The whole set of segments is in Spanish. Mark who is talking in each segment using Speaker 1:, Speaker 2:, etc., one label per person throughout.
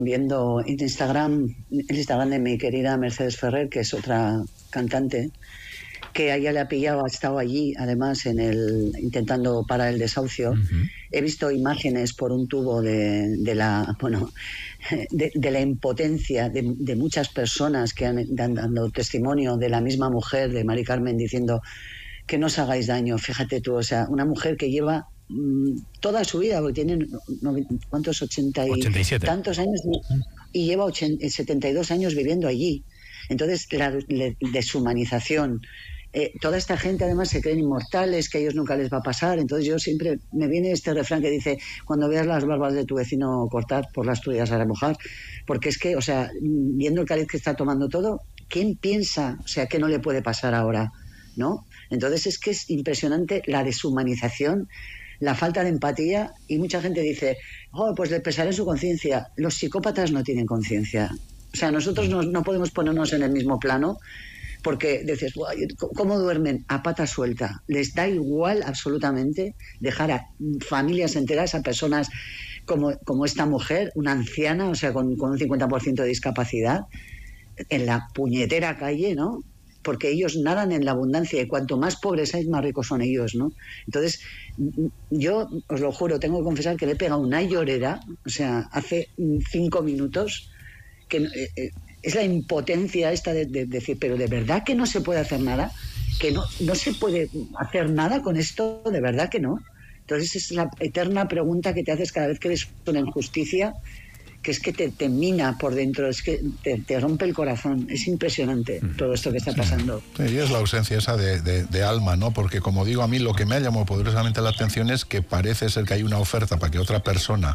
Speaker 1: viendo el Instagram de mi querida Mercedes Ferrer, que es otra cantante, que a ella le ha pillado, ha estado allí, además, intentando parar el desahucio. He visto imágenes por un tubo de la impotencia de muchas personas que han dando testimonio de la misma mujer, de Mari Carmen, diciendo que no os hagáis daño. Fíjate tú, o sea, una mujer que lleva toda su vida, porque tiene, ¿cuántos?
Speaker 2: 87
Speaker 1: tantos años, y lleva 72 años viviendo allí. Entonces, la deshumanización. Toda esta gente además se creen inmortales, que a ellos nunca les va a pasar. Entonces yo siempre me viene este refrán que dice: cuando veas las barbas de tu vecino cortar, por las tuyas a remojar. Porque es que, o sea, viendo el cariz que está tomando todo, ¿quién piensa, o sea, que no le puede pasar ahora? ¿No? Entonces es que es impresionante la deshumanización, la falta de empatía, y mucha gente dice: oh, pues le pesaré su conciencia. Los psicópatas no tienen conciencia. O sea, nosotros no podemos ponernos en el mismo plano, porque dices, ¿cómo duermen? A pata suelta. Les da igual absolutamente dejar a familias enteras, a personas como esta mujer, una anciana, o sea, con un 50% de discapacidad, en la puñetera calle, ¿no? Porque ellos nadan en la abundancia, y cuanto más pobres hay, más ricos son ellos, ¿no? Entonces, yo os lo juro, tengo que confesar que le he pegado una llorera, o sea, hace 5 minutos, que es la impotencia esta de decir, pero de verdad que no se puede hacer nada, que no se puede hacer nada con esto, de verdad que no. Entonces es la eterna pregunta que te haces cada vez que ves una injusticia, que es que te mina por dentro, es que te rompe el corazón. Es impresionante todo esto que está pasando.
Speaker 3: Sí, y es la ausencia esa de alma, ¿no? Porque, como digo, a mí lo que me ha llamado poderosamente la atención es que parece ser que hay una oferta para que otra persona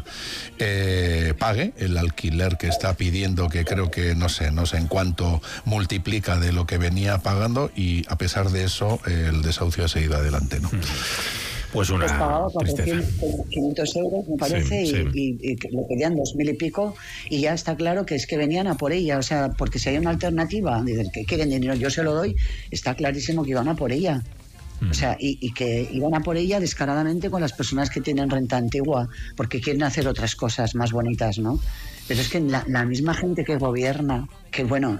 Speaker 3: pague el alquiler que está pidiendo, que creo que no sé en cuánto multiplica de lo que venía pagando, y a pesar de eso el desahucio ha seguido adelante, ¿no?
Speaker 2: Pues una
Speaker 1: pagaba
Speaker 2: tristeza.
Speaker 1: 500 euros, me parece,
Speaker 2: Sí.
Speaker 1: Y le pedían 2.000 y pico, y ya está claro que es que venían a por ella, o sea, porque si hay una alternativa, dicen que quieren dinero, yo se lo doy, está clarísimo que iban a por ella. O sea, y que iban a por ella descaradamente con las personas que tienen renta antigua, porque quieren hacer otras cosas más bonitas, ¿no? Pero es que la misma gente que gobierna, que bueno,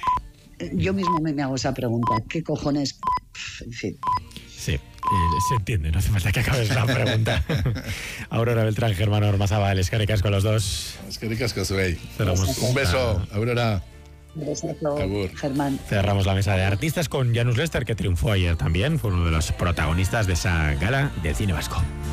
Speaker 1: yo mismo me hago esa pregunta, ¿qué cojones? En fin.
Speaker 2: Sí, se entiende, no hace falta que acabes la pregunta. Aurora Beltrán, Germán Ormazábal, eskerrik asko los dos.
Speaker 3: Eskerrik asko zuei.
Speaker 2: Cerramos.
Speaker 3: Un beso, Aurora.
Speaker 1: Un besazo,
Speaker 3: Agur.
Speaker 1: Germán.
Speaker 2: Cerramos la mesa de artistas con Janus Lester, que triunfó ayer también, fue uno de los protagonistas de esa gala del cine vasco.